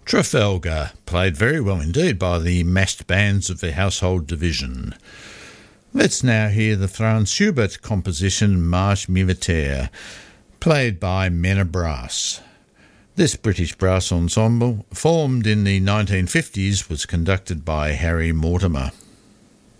Trafalgar, played very well indeed by the massed bands of the Household Division. Let's now hear the Franz Schubert composition Marche Militaire, played by Mena Brass. This British brass ensemble, formed in the 1950s, was conducted by Harry Mortimer.